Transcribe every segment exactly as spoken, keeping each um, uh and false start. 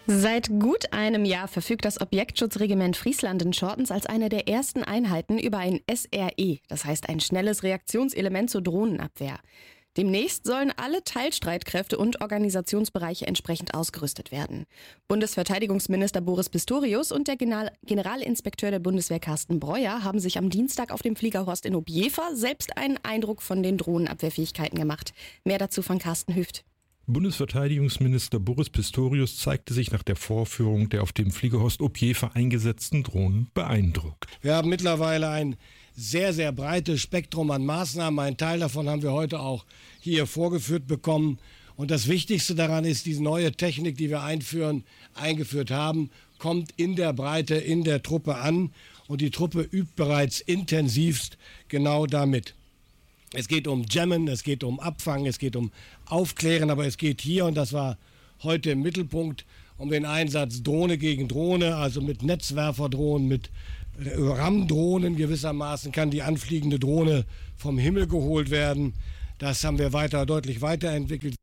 Seit gut einem Jahr verfügt das Objektschutzregiment Friesland in Schortens als eine der ersten Einheiten über ein S R E, das heißt ein schnelles Reaktionselement zur Drohnenabwehr. Demnächst sollen alle Teilstreitkräfte und Organisationsbereiche entsprechend ausgerüstet werden. Bundesverteidigungsminister Boris Pistorius und der General- Generalinspekteur der Bundeswehr Carsten Breuer haben sich am Dienstag auf dem Fliegerhorst in Objever selbst einen Eindruck von den Drohnenabwehrfähigkeiten gemacht. Mehr dazu von Carsten Hüft. Bundesverteidigungsminister Boris Pistorius zeigte sich nach der Vorführung der auf dem Fliegerhorst Objever eingesetzten Drohnen beeindruckt. Wir haben mittlerweile ein sehr, sehr breites Spektrum an Maßnahmen. Einen Teil davon haben wir heute auch hier vorgeführt bekommen. Und das Wichtigste daran ist, diese neue Technik, die wir einführen, eingeführt haben, kommt in der Breite, in der Truppe an. Und die Truppe übt bereits intensivst genau damit. Es geht um Jammen, es geht um Abfangen, es geht um Aufklären, aber es geht hier, und das war heute im Mittelpunkt, um den Einsatz Drohne gegen Drohne, also mit Netzwerferdrohnen, mit Rammdrohnen gewissermaßen kann die anfliegende Drohne vom Himmel geholt werden. Das haben wir weiter deutlich weiterentwickelt.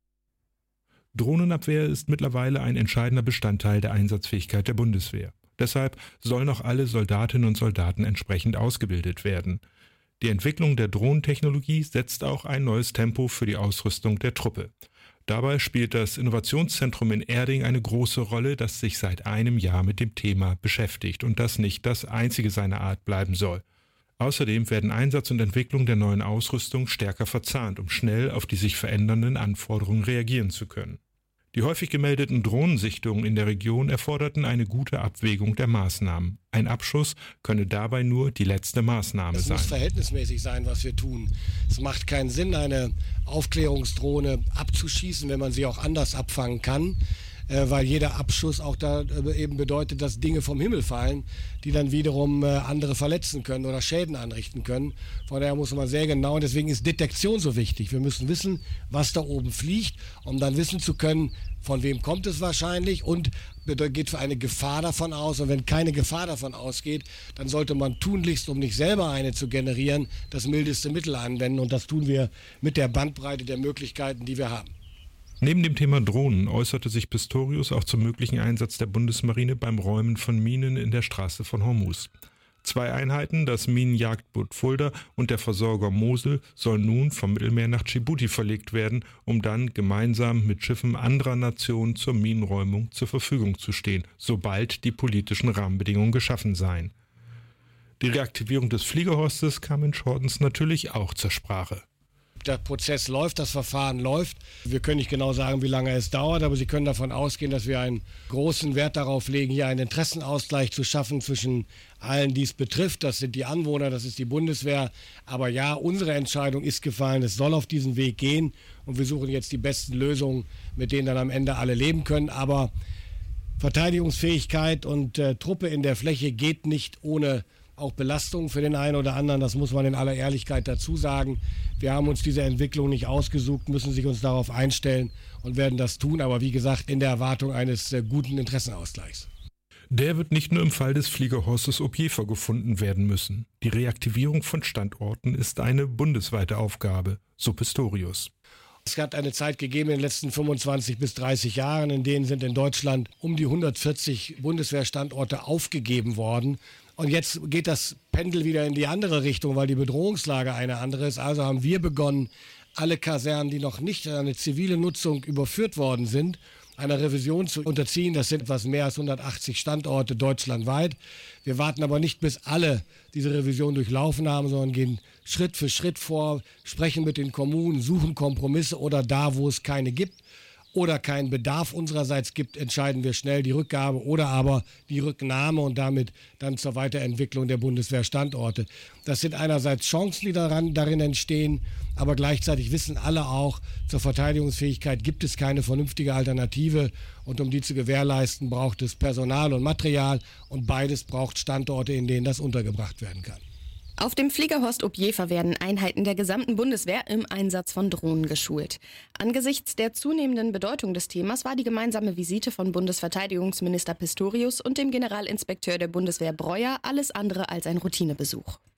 Drohnenabwehr ist mittlerweile ein entscheidender Bestandteil der Einsatzfähigkeit der Bundeswehr. Deshalb sollen auch alle Soldatinnen und Soldaten entsprechend ausgebildet werden. Die Entwicklung der Drohnentechnologie setzt auch ein neues Tempo für die Ausrüstung der Truppe. Dabei spielt das Innovationszentrum in Erding eine große Rolle, das sich seit einem Jahr mit dem Thema beschäftigt und das nicht das einzige seiner Art bleiben soll. Außerdem werden Einsatz und Entwicklung der neuen Ausrüstung stärker verzahnt, um schnell auf die sich verändernden Anforderungen reagieren zu können. Die häufig gemeldeten Drohnensichtungen in der Region erforderten eine gute Abwägung der Maßnahmen. Ein Abschuss könne dabei nur die letzte Maßnahme sein. Es muss verhältnismäßig sein, was wir tun. Es macht keinen Sinn, eine Aufklärungsdrohne abzuschießen, wenn man sie auch anders abfangen kann, weil jeder Abschuss auch da eben bedeutet, dass Dinge vom Himmel fallen, die dann wiederum andere verletzen können oder Schäden anrichten können. Von daher muss man sehr genau, und deswegen ist Detektion so wichtig. Wir müssen wissen, was da oben fliegt, um dann wissen zu können, von wem kommt es wahrscheinlich und geht für eine Gefahr davon aus. Und wenn keine Gefahr davon ausgeht, dann sollte man tunlichst, um nicht selber eine zu generieren, das mildeste Mittel anwenden. Und das tun wir mit der Bandbreite der Möglichkeiten, die wir haben. Neben dem Thema Drohnen äußerte sich Pistorius auch zum möglichen Einsatz der Bundesmarine beim Räumen von Minen in der Straße von Hormuz. Zwei Einheiten, das Minenjagdboot Fulda und der Versorger Mosel, sollen nun vom Mittelmeer nach Dschibuti verlegt werden, um dann gemeinsam mit Schiffen anderer Nationen zur Minenräumung zur Verfügung zu stehen, sobald die politischen Rahmenbedingungen geschaffen seien. Die Reaktivierung des Fliegerhorstes kam in Schortens natürlich auch zur Sprache. Der Prozess läuft, das Verfahren läuft. Wir können nicht genau sagen, wie lange es dauert, aber Sie können davon ausgehen, dass wir einen großen Wert darauf legen, hier einen Interessenausgleich zu schaffen zwischen allen, die es betrifft. Das sind die Anwohner, das ist die Bundeswehr. Aber ja, unsere Entscheidung ist gefallen, es soll auf diesen Weg gehen und wir suchen jetzt die besten Lösungen, mit denen dann am Ende alle leben können. Aber Verteidigungsfähigkeit und äh, Truppe in der Fläche geht nicht ohne auch Belastung für den einen oder anderen, das muss man in aller Ehrlichkeit dazu sagen. Wir haben uns diese Entwicklung nicht ausgesucht, müssen sich uns darauf einstellen und werden das tun, aber wie gesagt, in der Erwartung eines äh, guten Interessenausgleichs. Der wird nicht nur im Fall des Fliegerhorstes Objever gefunden werden müssen. Die Reaktivierung von Standorten ist eine bundesweite Aufgabe, so Pistorius. Es hat eine Zeit gegeben in den letzten fünfundzwanzig bis dreißig Jahren, in denen sind in Deutschland um die hundertvierzig Bundeswehrstandorte aufgegeben worden. Und jetzt geht das Pendel wieder in die andere Richtung, weil die Bedrohungslage eine andere ist. Also haben wir begonnen, alle Kasernen, die noch nicht in eine zivile Nutzung überführt worden sind, einer Revision zu unterziehen. Das sind etwas mehr als hundertachtzig Standorte deutschlandweit. Wir warten aber nicht, bis alle diese Revision durchlaufen haben, sondern gehen Schritt für Schritt vor, sprechen mit den Kommunen, suchen Kompromisse oder da, wo es keine gibt oder keinen Bedarf unsererseits gibt, entscheiden wir schnell die Rückgabe oder aber die Rücknahme und damit dann zur Weiterentwicklung der Bundeswehrstandorte. Das sind einerseits Chancen, die daran, darin entstehen, aber gleichzeitig wissen alle auch, zur Verteidigungsfähigkeit gibt es keine vernünftige Alternative und um die zu gewährleisten, braucht es Personal und Material und beides braucht Standorte, in denen das untergebracht werden kann. Auf dem Fliegerhorst Objever werden Einheiten der gesamten Bundeswehr im Einsatz von Drohnen geschult. Angesichts der zunehmenden Bedeutung des Themas war die gemeinsame Visite von Bundesverteidigungsminister Pistorius und dem Generalinspekteur der Bundeswehr Breuer alles andere als ein Routinebesuch.